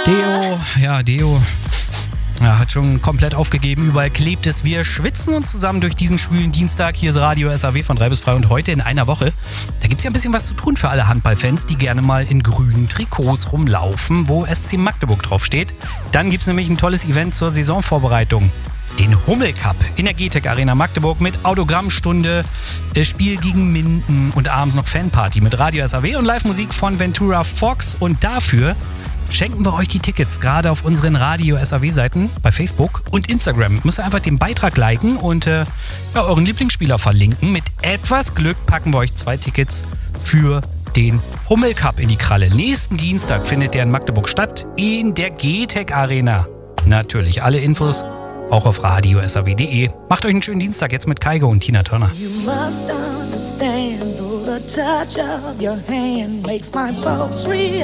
Deo. Ja, hat schon komplett aufgegeben. Überall klebt es. Wir schwitzen uns zusammen durch diesen schwülen Dienstag. Hier ist Radio SAW von 3 bis 3 und heute in einer Woche. Da gibt es ja ein bisschen was zu tun für alle Handballfans, die gerne mal in grünen Trikots rumlaufen, wo SC Magdeburg draufsteht. Dann gibt es nämlich ein tolles Event zur Saisonvorbereitung. Den Hummel Cup in der GTEC Arena Magdeburg mit Autogrammstunde, Spiel gegen Minden und abends noch Fanparty mit Radio SAW und Live-Musik von Ventura Fox. Und dafür schenken wir euch die Tickets, gerade auf unseren Radio SAW-Seiten bei Facebook und Instagram. Müsst ihr einfach den Beitrag liken und euren Lieblingsspieler verlinken. Mit etwas Glück packen wir euch 2 Tickets für den Hummel Cup in die Kralle. Nächsten Dienstag findet der in Magdeburg statt, in der GTEC Arena. Natürlich, alle Infos auch auf radiosaw.de. Macht euch einen schönen Dienstag jetzt mit Kaigo und Tina Turner. You must understand, the touch of your hand makes my pulse real.